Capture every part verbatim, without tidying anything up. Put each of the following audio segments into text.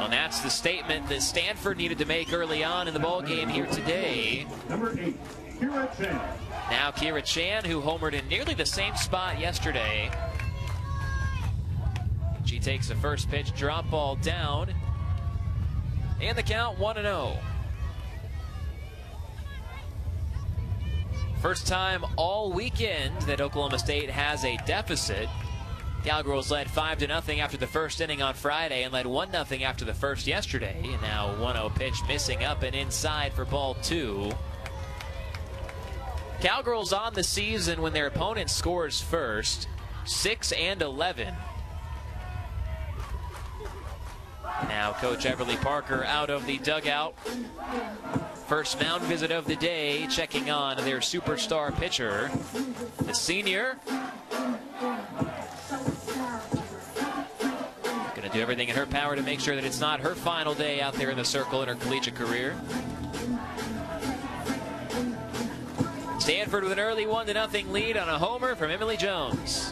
and that's the statement that Stanford needed to make early on in the ball game here today. Number eight, Kira Chan. Now Kira Chan, who homered in nearly the same spot yesterday. She takes the first pitch, drop ball down, and the count one and oh. First time all weekend that Oklahoma State has a deficit. Cowgirls led five to nothing after the first inning on Friday and led one nothing after the first yesterday. And now one oh pitch missing up and inside for ball two. Cowgirls on the season when their opponent scores first, six and eleven. Now Coach Everly Parker out of the dugout. First mound visit of the day, checking on their superstar pitcher, the senior. Going to do everything in her power to make sure that it's not her final day out there in the circle in her collegiate career. Stanford with an early one to nothing lead on a homer from Emily Jones.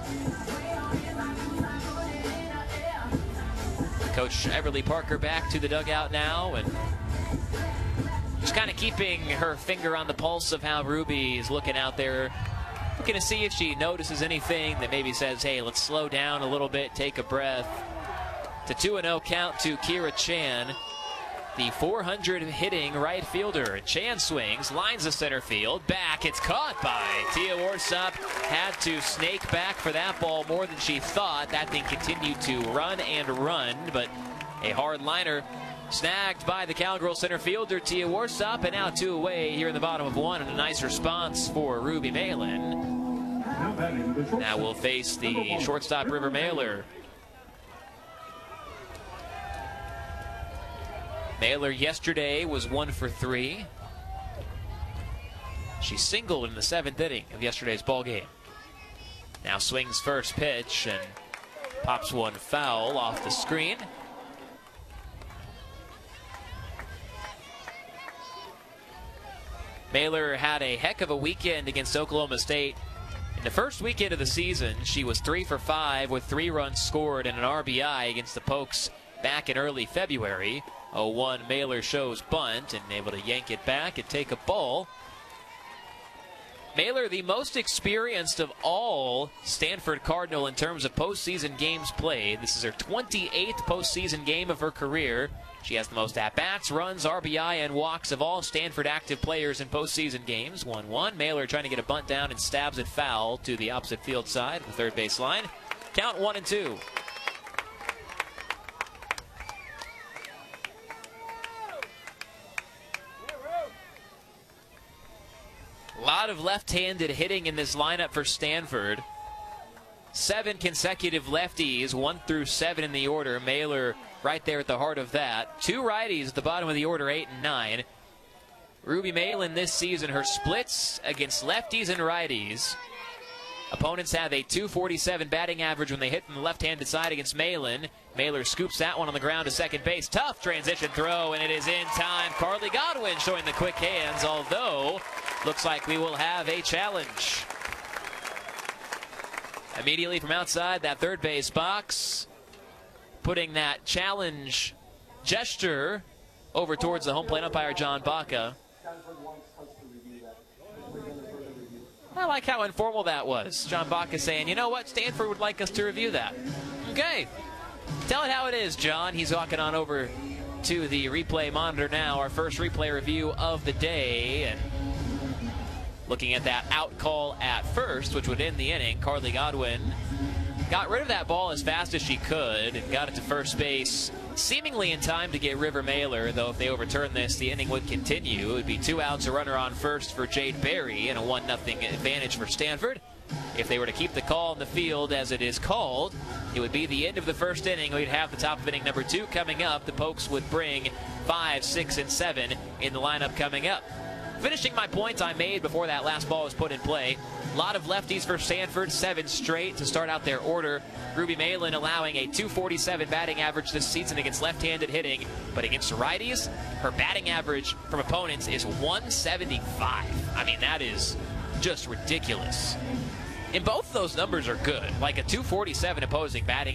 Coach Everly Parker back to the dugout now, and just kind of keeping her finger on the pulse of how Ruby is looking out there, looking to see if she notices anything that maybe says, hey, let's slow down a little bit, take a breath. To two and oh count to Kira Chan, the four hundred hitting right fielder. Chan swings, lines the center field, back, it's caught by Tia Warsop. Had to snake back for that ball more than she thought. That thing continued to run and run, but a hard liner snagged by the Cowgirl center fielder, Tia Warsop, and now two away here in the bottom of one, and a nice response for Ruby Malin. Now we'll face the shortstop, River Mailer. Mailer yesterday was one for three. She singled in the seventh inning of yesterday's ball game. Now swings first pitch and pops one foul off the screen. Mailer had a heck of a weekend against Oklahoma State. In the first weekend of the season, she was three for five with three runs scored and an R B I against the Pokes back in early February. oh one Mailer shows bunt and able to yank it back and take a ball. Mailer, the most experienced of all Stanford Cardinal in terms of postseason games played. This is her twenty-eighth postseason game of her career. She has the most at-bats, runs, R B I, and walks of all Stanford active players in postseason games. one one. Mailer trying to get a bunt down and stabs it foul to the opposite field side of the third base line. Count one and two. A lot of left-handed hitting in this lineup for Stanford. Seven consecutive lefties, one through seven in the order. Mailer right there at the heart of that. Two righties at the bottom of the order, eight and nine. Ruby Malin this season, her splits against lefties and righties. Opponents have a two forty-seven batting average when they hit from the left-handed side against Malin. Mailer scoops that one on the ground to second base. Tough transition throw, and it is in time. Carly Godwin showing the quick hands, although looks like we will have a challenge. Immediately from outside that third base box, putting that challenge gesture over towards the home plate umpire, John Baca. I like how informal that was. John Baca saying, you know what, Stanford would like us to review that. Okay, tell it how it is, John. He's walking on over to the replay monitor now, our first replay review of the day, and looking at that out call at first, which would end the inning. Carly Godwin got rid of that ball as fast as she could and got it to first base seemingly in time to get River Mailer, though if they overturn this, the inning would continue. It would be two outs, a runner on first for Jade Berry, and a one nothing advantage for Stanford. If they were to keep the call in the field as it is called, it would be the end of the first inning. We'd have the top of inning number two coming up. The Pokes would bring five, six, and seven in the lineup coming up. Finishing my points I made before that last ball was put in play. A lot of lefties for Stanford, seven straight to start out their order. Ruby Malin allowing a two forty-seven batting average this season against left-handed hitting, but against righties, her batting average from opponents is one seventy-five. I mean, that is just ridiculous. And both those numbers are good. Like a two forty-seven opposing batting